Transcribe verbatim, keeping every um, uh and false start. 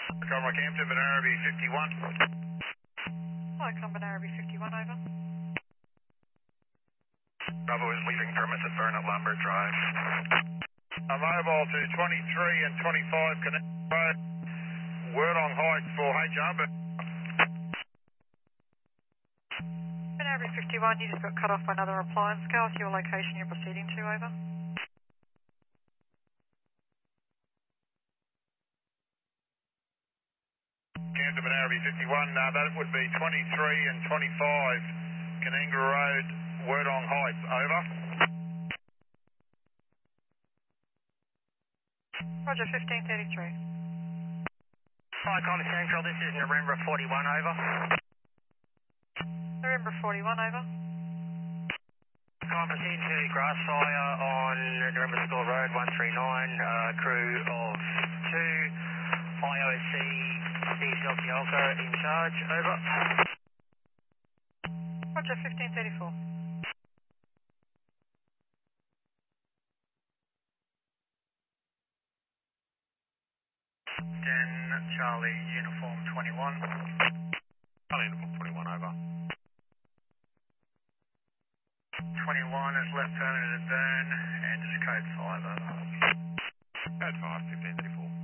Comrade Campton, Benarabi fifty-one. Hi, Cumbernaby fifty-one, over. Bravo is leaving permits at Burnett Lambert Drive. A mobile to twenty-three and twenty-five Connect Road. Word on Heights for H R. Cumbernaby fifty-one, you just got cut off by another appliance car. What's your location you're proceeding to, over? Campton, Benarabi fifty-one. Uh, that would be twenty-three and twenty-five Canangra Road. Word on Heights, over. Roger, fifteen thirty-three. Hi, Comms Central, this is November forty-one, over. November forty-one, over. Can proceed to grass fire on November School Road one three nine, uh, crew of two, I O C, Steve Delta Alpha in charge, over. Roger, fifteen thirty-four. ten Charlie, uniform twenty-one. Charlie, uniform twenty-one, over. twenty-one has left permanent at Burn, and is code five, over. Code five, fifteen thirty-four.